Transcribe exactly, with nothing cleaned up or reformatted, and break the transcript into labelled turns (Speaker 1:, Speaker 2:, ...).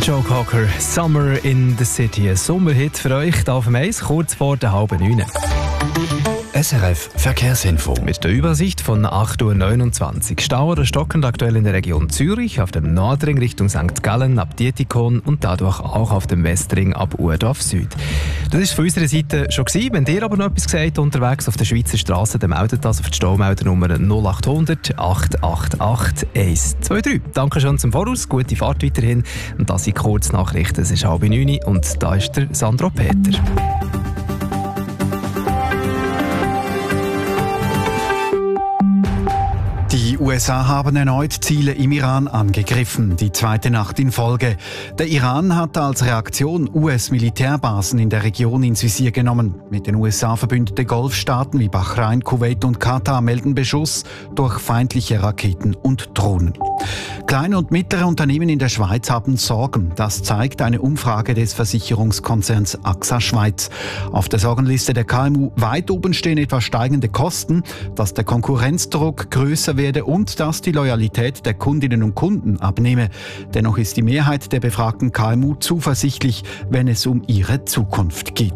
Speaker 1: Joe Cocker, Summer in the City. Ein Sommerhit für euch hier auf dem Eis, kurz vor der halben neun.
Speaker 2: S R F Verkehrsinfo.
Speaker 1: Mit der Übersicht von acht Uhr neunundzwanzig. Stau oder stockend aktuell in der Region Zürich, auf dem Nordring Richtung Sankt Gallen ab Dietikon und dadurch auch auf dem Westring ab Urdorf Süd. Das war von unserer Seite schon gewesen. Wenn ihr aber noch etwas gesagt unterwegs auf der Schweizer Straße, dann meldet das auf die Staumeldernummer null acht hundert, acht acht acht, eins zwei drei. Danke schon zum Voraus, gute Fahrt weiterhin. Und das sind Kurznachrichten. Es ist halb neun und da ist der Sandro Peter.
Speaker 3: Die U S A haben erneut Ziele im Iran angegriffen, die zweite Nacht in Folge. Der Iran hat als Reaktion U S-Militärbasen in der Region ins Visier genommen. Mit den U S A verbündete Golfstaaten wie Bahrain, Kuwait und Katar melden Beschuss durch feindliche Raketen und Drohnen. Kleine und mittlere Unternehmen in der Schweiz haben Sorgen. Das zeigt eine Umfrage des Versicherungskonzerns A X A Schweiz. Auf der Sorgenliste der K M U weit oben stehen etwa steigende Kosten, dass der Konkurrenzdruck größer werde und dass die Loyalität der Kundinnen und Kunden abnehme. Dennoch ist die Mehrheit der befragten K M U zuversichtlich, wenn es um ihre Zukunft geht.